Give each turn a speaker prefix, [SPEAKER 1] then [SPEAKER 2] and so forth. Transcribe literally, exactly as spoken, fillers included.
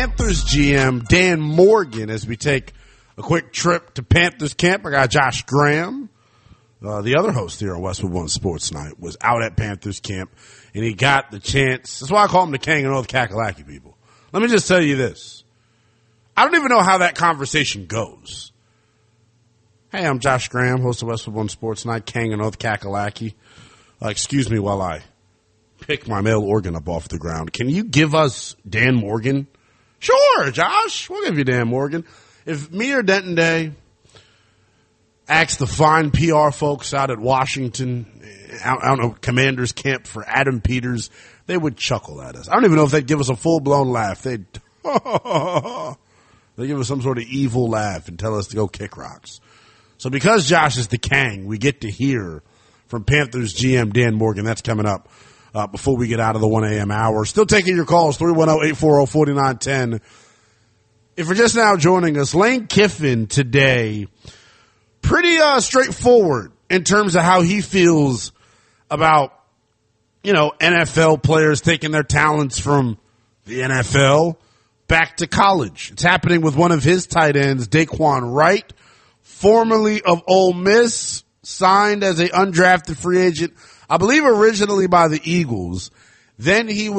[SPEAKER 1] Panthers G M Dan Morgan as we take a quick trip to Panthers camp. I got Josh Graham, uh, the other host here on Westwood One Sports Night, was out at Panthers camp, and he got the chance. That's why I call him the King of North Kakalaki, people. Let me just tell you this. I don't even know how that conversation goes. Hey, I'm Josh Graham, host of Westwood One Sports Night, King of North Kakalaki. Uh, excuse me while I pick my male organ up off the ground. Can you give us Dan Morgan? Sure, Josh. We'll give you Dan Morgan. If me or Denton Day asked the fine P R folks out at Washington, I don't know, Commanders Camp for Adam Peters, they would chuckle at us. I don't even know if they'd give us a full-blown laugh. They'd they'd give us some sort of evil laugh and tell us to go kick rocks. So because Josh is the king, we get to hear from Panthers G M Dan Morgan. That's coming up uh, before we get out of the one a.m. hour. Still taking your calls, three one zero, eight four zero, four nine one zero. If you're just now joining us, Lane Kiffin today, pretty uh, straightforward in terms of how he feels about, you know, N F L players taking their talents from the N F L back to college. It's happening with one of his tight ends, Daquan Wright, formerly of Ole Miss, signed as an undrafted free agent, I believe originally by the Eagles. Then he was